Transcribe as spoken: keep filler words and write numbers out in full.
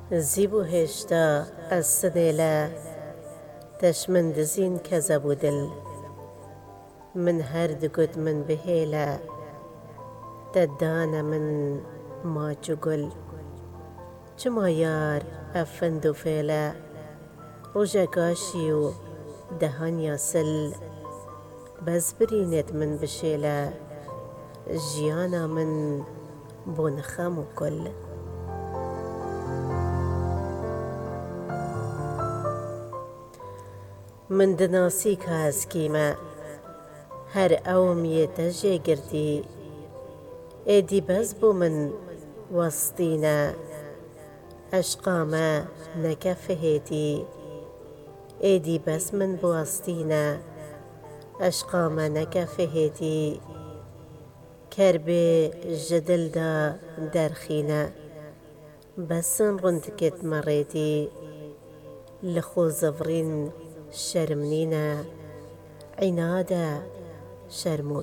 زیبو هشتا از سدیلا تشمن دزین کذبو دل من هرد قد من بهیلا تدانا من ما جگل چما یار افندو فیلا روژا گاشیو دهانیا سل بز برینت من بشیلا جیانا من بونخم و کل من دناسی که از کیما هر اومی تجی گردی ایدی بز بو من وسطینا اشقاما نکفهیتی ایدی بس من بوسطینا اشقاما نکفهیتی کربي جدل دا درخينا بسن رندكت مريتي لخو زفرين شرمنينا عنادا شرمو